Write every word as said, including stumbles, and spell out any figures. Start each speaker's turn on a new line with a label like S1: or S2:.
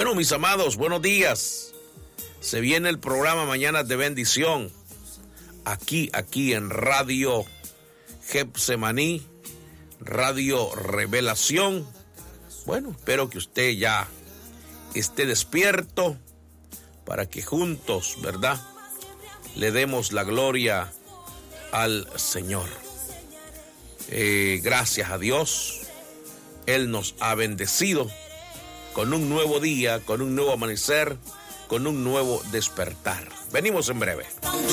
S1: Bueno, mis amados, buenos días. Se viene el programa Mañanas de Bendición. Aquí, aquí en Radio Getsemaní, Radio Revelación. Bueno, espero que usted ya esté despierto para que juntos, ¿verdad?, le demos la gloria al Señor. Eh, gracias a Dios, Él nos ha bendecido con un nuevo día, con un nuevo amanecer, con un nuevo despertar. Venimos en breve.